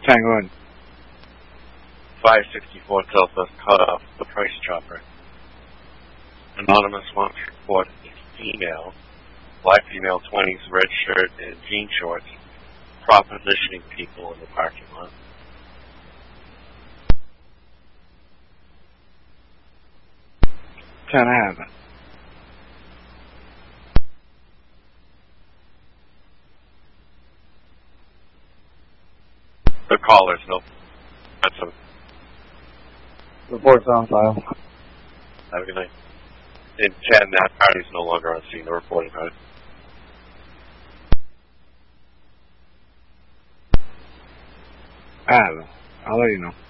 Penguin. 564 Southwest cutoff, the price chopper. Anonymous wants to report a female, black female, 20s, red shirt and jean shorts, propositioning people in the parking lot. Can have it. The callers, no. That's a. Report's on file. Have a good night. In 10, that party is no longer on scene. The reporting party. I have it. I'll let you know.